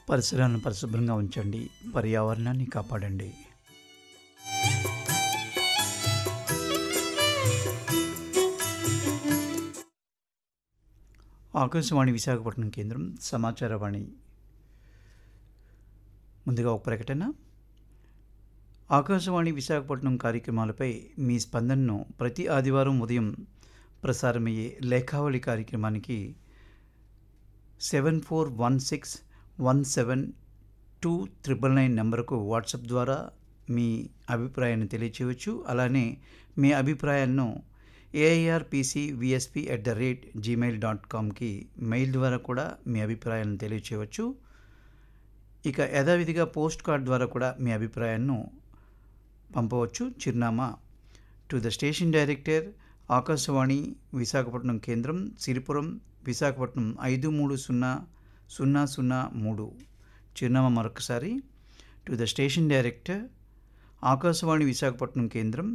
పరిసరాలను పరిశుభ్రంగా ఉంచండి, పర్యావరణాన్ని కాపాడండి. ఆకాశవాణి విశాఖపట్నం కేంద్రం సమాచారవాణి. ముందుగా ఒక ప్రకటన. ఆకాశవాణి విశాఖపట్నం కార్యక్రమాలపై మీ స్పందనను ప్రతి ఆదివారం ఉదయం ప్రసారమయ్యే లేఖావళి కార్యక్రమానికి 7416172999 నెంబరుకు వాట్సాప్ ద్వారా మీ అభిప్రాయాన్ని తెలియచేయవచ్చు. అలానే మీ అభిప్రాయాలను airpcvsp@gmail.comకి మెయిల్ ద్వారా కూడా మీ అభిప్రాయాలను తెలియచేయవచ్చు. ఇక యథావిధిగా పోస్ట్ కార్డ్ ద్వారా కూడా మీ అభిప్రాయాలను పంపవచ్చు. చిరునామా to the station director, Akashvani Visakhapatnam కేంద్రం, సిరిపురం, విశాఖపట్నం 530003. చిరునామా మరొకసారి, to the station director, Akashvani Visakhapatnam కేంద్రం,